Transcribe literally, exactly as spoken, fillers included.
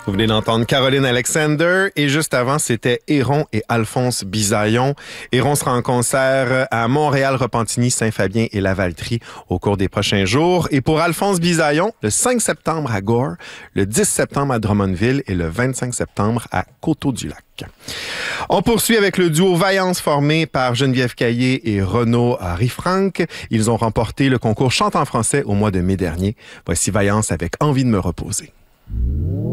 Vous venez d'entendre Caroline Alexander et juste avant, c'était Héron et Alphonse Bisaillon. Héron sera en concert à Montréal, Repentigny, Saint-Fabien et Lavaltrie au cours des prochains jours. Et pour Alphonse Bisaillon, le cinq septembre à Gore, le dix septembre à Drummondville et le vingt-cinq septembre à Coteau-du-Lac. On poursuit avec le duo Vaillance formé par Geneviève Caillé et Renaud Rifranc. Ils ont remporté le concours Chante en français au mois de mai dernier. Voici Vaillance avec Envie de me reposer.